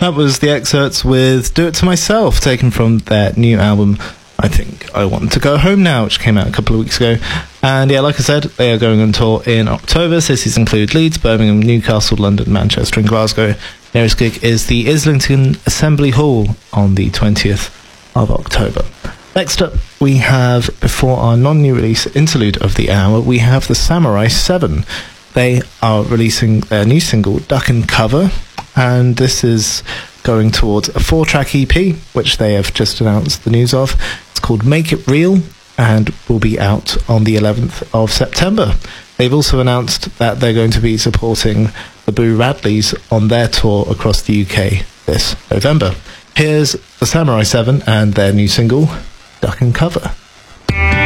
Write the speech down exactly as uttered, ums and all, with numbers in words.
That was the excerpts with Do It To Myself, taken from their new album, I Think I Want To Go Home Now, which came out a couple of weeks ago. And yeah, like I said, they are going on tour in October. Cities include Leeds, Birmingham, Newcastle, London, Manchester and Glasgow. Nearest gig is the Islington Assembly Hall on the twentieth of October. Next up, we have, before our non-new release interlude of the hour, we have the Samurai seven. They are releasing their new single, Duck and Cover, and this is going towards a four-track E P, which they have just announced the news of. It's called Make It Real, and will be out on the eleventh of September. They've also announced that they're going to be supporting the Boo Radleys on their tour across the U K this November. Here's the Samurai seven and their new single, Duck and Cover.